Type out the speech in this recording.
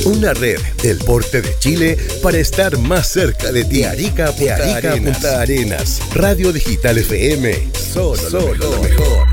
Una red del porte de Chile para estar más cerca de ti. Arica, Punta Arenas. Radio Digital FM. Solo lo mejor.